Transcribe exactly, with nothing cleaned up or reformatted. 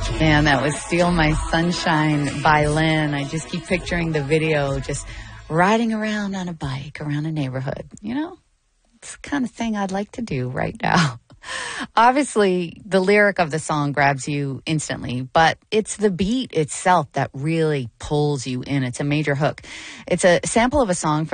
Man, that was Steal My Sunshine by Lynn. I just keep picturing the video just riding around on a bike around a neighborhood. You know, it's the kind of thing I'd like to do right now. Obviously, the lyric of the song grabs you instantly, but it's the beat itself that really pulls you in. It's a major hook. It's a sample of a song from